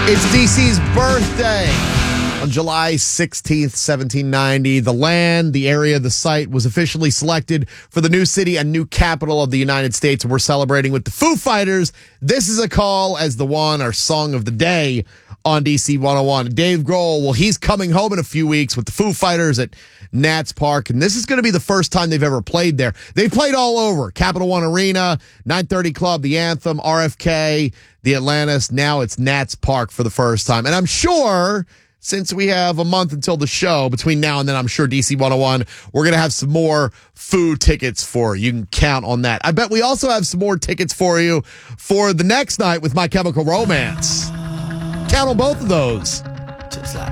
It's DC's birthday. On July 16th, 1790, the land, the area, the site was officially selected for the new city and new capital of the United States. We're celebrating with the Foo Fighters. This is a call as the one, our song of the day on DC 101. Dave Grohl, well, he's coming home in a few weeks with the Foo Fighters at Nats Park, and this is going to be the first time they've ever played there. They've played all over. Capital One Arena, 930 Club, the Anthem, RFK, the Atlantis. Now it's Nats Park for the first time. And I'm sure, since we have a month until the show, between now and then, I'm sure DC 101, we're going to have some more Foo tickets for you. You can count on that. I bet we also have some more tickets for you for the next night with My Chemical Romance. Count on both of those.